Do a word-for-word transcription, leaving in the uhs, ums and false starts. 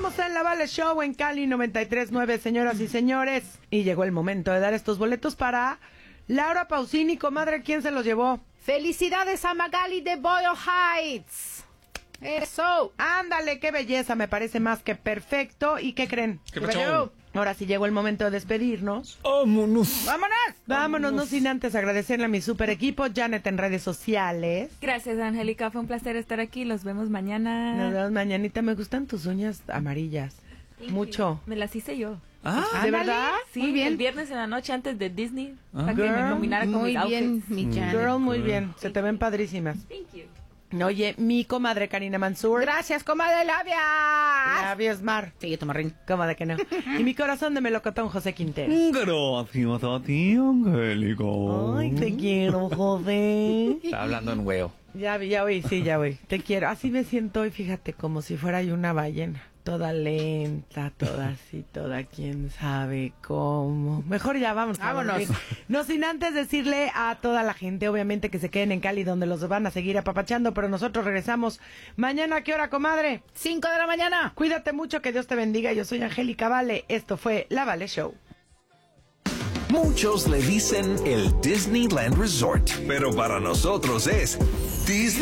Estamos en la Vale Show en Cali noventa y tres punto nueve, señoras y señores. Y llegó el momento de dar estos boletos para Laura Pausini. Comadre, ¿quién se los llevó? ¡Felicidades a Magali de Boyle Heights! ¡Eso! Ándale, qué belleza, me parece más que perfecto. ¿Y qué creen? ¿Qué pasó? Ahora sí llegó el momento de despedirnos. ¡Vámonos! ¡Vámonos! Vámonos, no sin antes agradecerle a mi super equipo, Janet en redes sociales. Gracias, Angélica, fue un placer estar aquí, los vemos mañana. Nos vemos mañanita, me gustan tus uñas amarillas. Thank Mucho. you. Me las hice yo. Ah, ¿De verdad? Sí, Muy bien. el viernes en la noche antes de Disney, Ah. para que me Girl, nominara con Muy mis bien, outfits. mi Janet. Girl, muy bien, se te ven padrísimas. Thank you. Oye, mi comadre Karina Mansur. Gracias, comadre Labia. Labios Mar. Sigue tu marrín. ¿Cómo de que no? Y mi corazón de melocotón, José Quintero. gracias a ti, Angélica. Ay, te quiero, José. Está hablando en huevo. Ya vi, ya voy, sí, ya voy. Te quiero. Así me siento hoy, fíjate, como si fuera yo una ballena. Toda lenta, toda así, toda quién sabe cómo. Mejor ya, vamos. Vámonos. No sin antes decirle a toda la gente, obviamente, que se queden en Cali, donde los van a seguir apapachando, pero nosotros regresamos mañana. ¿A qué hora, comadre? Cinco de la mañana. Cuídate mucho, que Dios te bendiga. Yo soy Angélica Vale. Esto fue La Vale Show. Muchos le dicen el Disneyland Resort, pero para nosotros es Disney